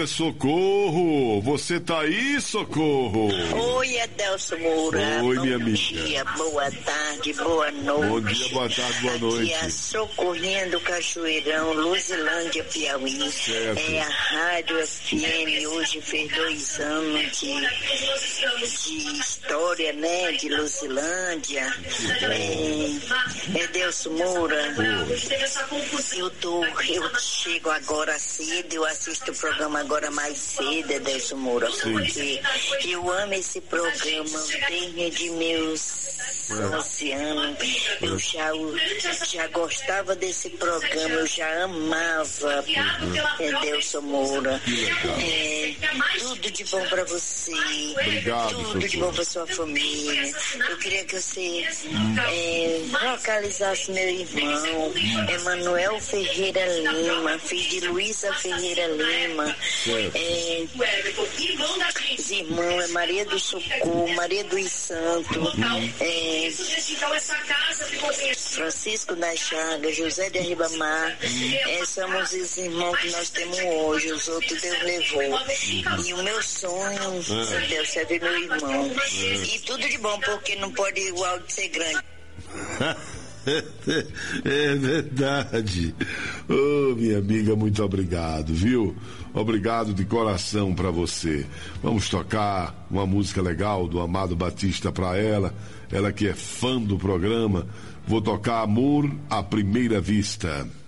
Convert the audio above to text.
Socorro, você tá aí, Socorro? Oi, Adelso Moura. Oi, minha amiga. Bom dia, boa tarde, boa noite. Bom dia, boa tarde, boa noite. Aqui é a Socorrinha do Cachoeirão, Luzilândia, Piauí. Certo. É a Rádio FM, hoje fez 2 anos de história, né, de Luzilândia. Adelso Moura, eu chego agora cedo, eu assisto o programa agora mais cedo, Adelso Moura, porque eu amo esse programa desde meus 11 anos. Eu já gostava desse programa, eu já amava Adelso Moura. Tudo de bom pra você. Obrigado, tudo de bom pra sua família. Eu queria que você localizasse meu irmão, Emanuel Ferreira Lima, filho de Luísa Ferreira Lima. Os irmãos é Maria do Socorro, Maria dos Santos, Francisco das Chagas, José de Ribamar. Somos os irmãos que nós temos hoje, os outros Deus levou. E o meu sonho, Deus, é ver meu irmão. E tudo de bom, porque não pode o áudio ser grande. É verdade. Oh, minha amiga, muito obrigado, viu? Obrigado de coração pra você. Vamos tocar uma música legal do Amado Batista pra ela que é fã do programa. Vou tocar Amor à Primeira Vista.